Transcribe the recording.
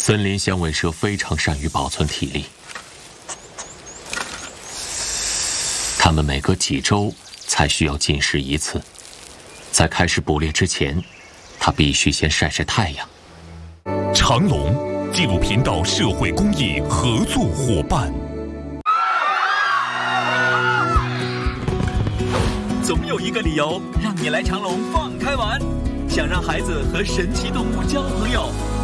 森林响尾蛇非常善于保存体力，它们每隔几周才需要进食一次。在开始捕猎之前，它必须先晒晒太阳。 长隆纪录频道社会公益合作伙伴。 总有一个理由让你来长隆放开玩，想让孩子和神奇动物交朋友。